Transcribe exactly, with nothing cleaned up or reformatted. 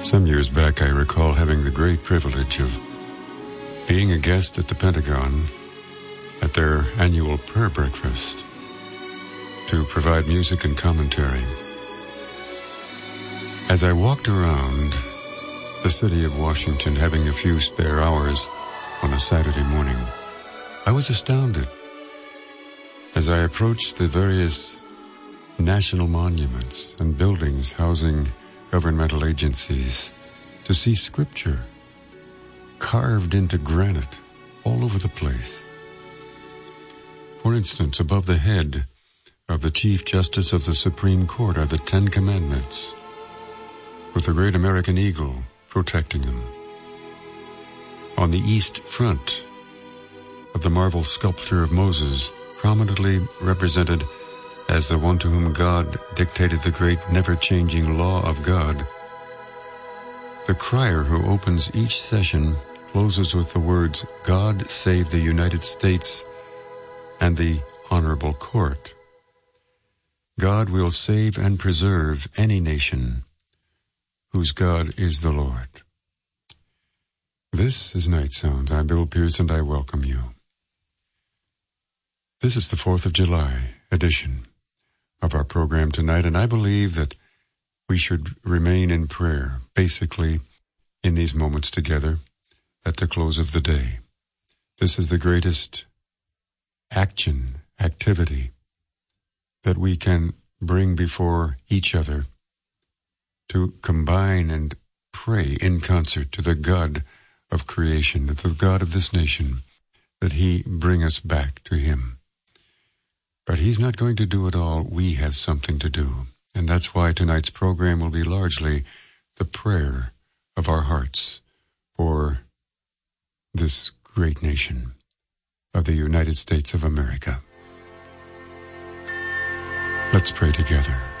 Some years back, I recall having the great privilege of being a guest at the Pentagon at their annual prayer breakfast to provide music and commentary. As I walked around the city of Washington, having a few spare hours on a Saturday morning, I was astounded as I approached the various national monuments and buildings housing governmental agencies to see scripture carved into granite all over the place. For instance, above the head of the Chief Justice of the Supreme Court are the Ten Commandments, with the great American eagle protecting them. On the east front of the marble sculpture of Moses, prominently represented as the one to whom God dictated the great never-changing law of God, the crier who opens each session closes with the words, "God save the United States and the honorable court." God will save and preserve any nation whose God is the Lord. This is Night Sounds. I'm Bill Pierce, and I welcome you. This is the fourth of July edition of our program tonight, and I believe that we should remain in prayer, basically, in these moments together at the close of the day. This is the greatest action, activity that we can bring before each other to combine and pray in concert to the God of creation, to the God of this nation, that He bring us back to Him. But He's not going to do it all. We have something to do. And that's why tonight's program will be largely the prayer of our hearts for this great nation of the United States of America. Let's pray together.